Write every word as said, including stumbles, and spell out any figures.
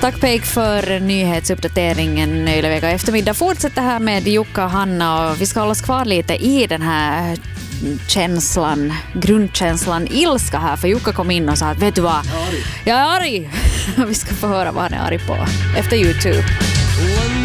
Tack Peik för nyhetsuppdateringen i vecka eftermiddag. Fortsätter här med Jukka och Hanna och vi ska hålla oss kvar lite i den här känslan, grundkänslan ilska här, för Jukka kom in och sa att vet du vad, jag är arg. Vi ska få höra vad han är arg på efter YouTube.